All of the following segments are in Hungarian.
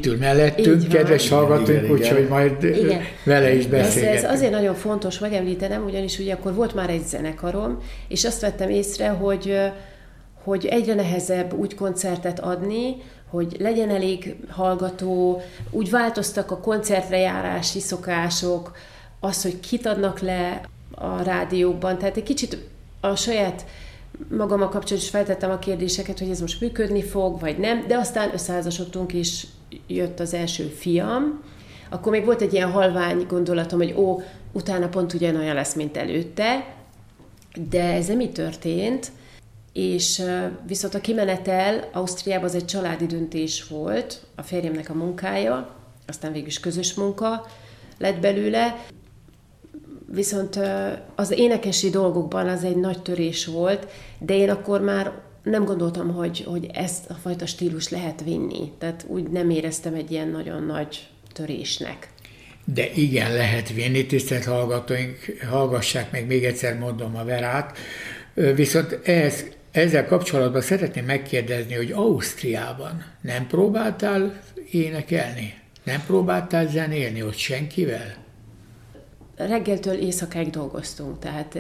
itt ül mellettünk, kedves hallgatóink, úgyhogy majd vele is beszélgetünk. Ez azért nagyon fontos megemlítenem, ugyanis ugye akkor volt már egy zenekarom, és azt vettem észre, hogy egyre nehezebb úgy koncertet adni, hogy legyen elég hallgató, úgy változtak a koncertre járási szokások, az, hogy kit adnak le a rádiókban, tehát egy kicsit a saját magammal kapcsolatban is feltettem a kérdéseket, hogy ez most működni fog, vagy nem, de aztán összeházasodtunk, és jött az első fiam. Akkor még volt egy ilyen halvány gondolatom, hogy utána pont ugyanolyan lesz, mint előtte, de ez nem így történt, és viszont a kimenetel Ausztriában az egy családi döntés volt, a férjemnek a munkája, aztán végül is közös munka lett belőle, viszont az énekesi dolgokban az egy nagy törés volt, de én akkor már nem gondoltam, hogy ezt a fajta stílus lehet vinni. Tehát úgy nem éreztem egy ilyen nagyon nagy törésnek. De igen, lehet vinni, tisztelt hallgatóink, hallgassák meg, még egyszer mondom a Verát. Viszont ezzel kapcsolatban szeretném megkérdezni, hogy Ausztriában nem próbáltál énekelni? Nem próbáltál zenélni ott senkivel? Reggeltől éjszakáig dolgoztunk, tehát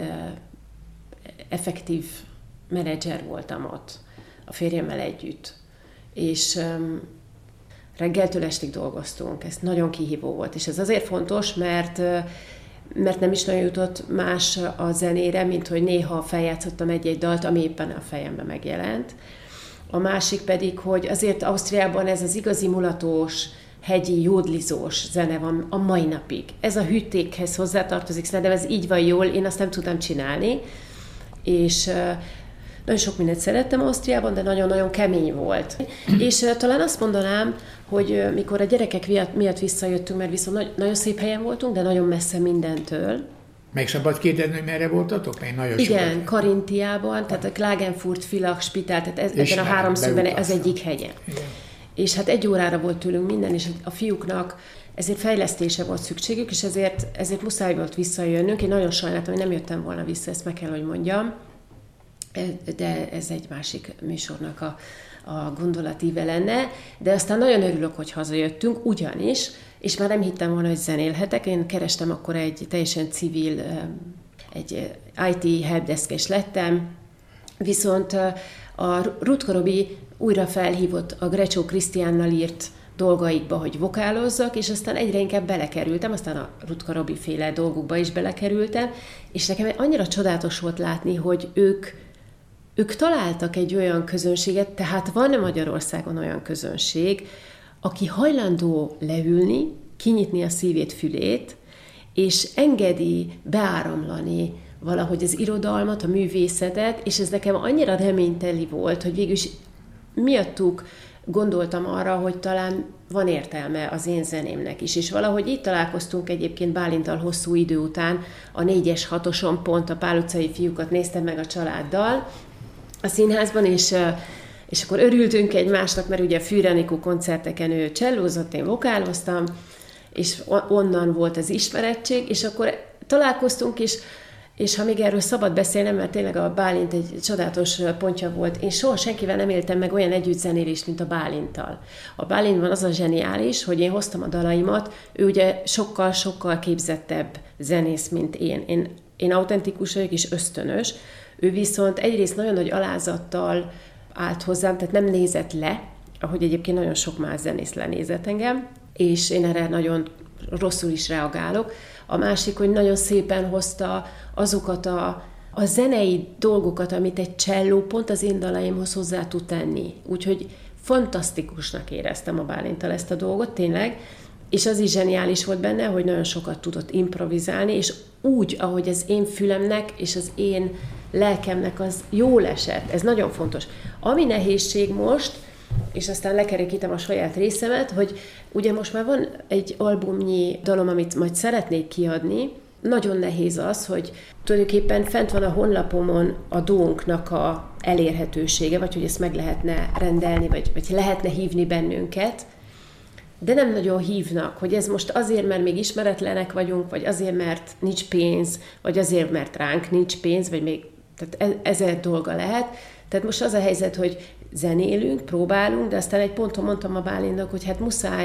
effektív menedzser voltam ott a férjemmel együtt, és reggeltől estig dolgoztunk, ez nagyon kihívó volt, és ez azért fontos, mert nem is nagyon jutott más a zenére, mint hogy néha feljátszottam egy-egy dalt, ami éppen a fejemben megjelent. A másik pedig, hogy azért Ausztriában ez az igazi mulatós, hegyi, jódlizós zene van a mai napig. Ez a hűtékhez hozzátartozik, szerintem ez így van jól, én azt nem tudtam csinálni, és nagyon sok mindent szerettem Ausztriában, de nagyon-nagyon kemény volt. És talán azt mondanám, hogy mikor a gyerekek miatt visszajöttünk, mert viszont nagyon szép helyen voltunk, de nagyon messze mindentől. Meg szabad kérdezni, hogy merre voltatok? Igen, Karintiában, tehát a Klagenfurt, Villach, Spital, tehát ebben a háromszögben az egyik hegyen. Igen. És hát 1 órára volt tőlünk minden, és a fiúknak ezért fejlesztése volt szükségük, és ezért muszáj volt visszajönnünk. Én nagyon sajnáltam, hogy nem jöttem volna vissza, ezt meg kell, hogy mondjam, de ez egy másik műsornak a gondolatíve lenne, de aztán nagyon örülök, hogy hazajöttünk, ugyanis, és már nem hittem volna, hogy zenélhetek, én kerestem akkor egy teljesen civil, egy IT helpdesk-es lettem, viszont a Rutka Robi újra felhívott a Grecsó Krisztiánnal írt dolgaikba, hogy vokálozzak, és aztán egyre inkább belekerültem, aztán a Rutka Robi féle dolgokba is belekerültem, és nekem annyira csodálatos volt látni, hogy ők találtak egy olyan közönséget, tehát van Magyarországon olyan közönség, aki hajlandó leülni, kinyitni a szívét, fülét, és engedi beáramlani valahogy az irodalmat, a művészetet, és ez nekem annyira reményteli volt, hogy végülis miattuk gondoltam arra, hogy talán van értelme az én zenémnek is, és valahogy így találkoztunk egyébként Bálinttal hosszú idő után, a 4-es 6-oson pont a Pál utcai fiúkat néztem meg a családdal a színházban, és akkor örültünk egymásnak, mert ugye a Fűrenikó koncerteken ő csellózott, én vokáloztam, és onnan volt az ismerettség, és akkor találkoztunk, és ha még erről szabad beszélnem, mert tényleg a Bálint egy csodálatos pontja volt, én soha senkivel nem éltem meg olyan együttzenélést, mint a Bálinttal. A Bálintban az a zseniális, hogy én hoztam a dalaimat, ő ugye sokkal-sokkal képzettebb zenész, mint én. Én autentikus vagyok és ösztönös, ő viszont egyrészt nagyon nagy alázattal állt hozzám, tehát nem nézett le, ahogy egyébként nagyon sok más zenész lenézett engem, és én erre nagyon rosszul is reagálok. A másik, hogy nagyon szépen hozta azokat a zenei dolgokat, amit egy cselló pont az én dalaimhoz hozzá tud tenni. Úgyhogy fantasztikusnak éreztem a Bálinttal ezt a dolgot, tényleg, és az is zseniális volt benne, hogy nagyon sokat tudott improvizálni, és úgy, ahogy az én fülemnek és az én lelkemnek az jól esett. Ez nagyon fontos. Ami nehézség most, és aztán lekerekítem a saját részemet, hogy ugye most már van egy albumnyi dalom, amit majd szeretnék kiadni. Nagyon nehéz az, hogy tulajdonképpen fent van a honlapomon a Dónknak a elérhetősége, vagy hogy ezt meg lehetne rendelni, vagy lehetne hívni bennünket, de nem nagyon hívnak, hogy ez most azért, mert még ismeretlenek vagyunk, vagy azért, mert nincs pénz, vagy azért, mert ránk nincs pénz, vagy még, tehát ezer dolga lehet. Tehát most az a helyzet, hogy zenélünk, próbálunk, de aztán egy ponton mondtam a Bálintnak, hogy hát muszáj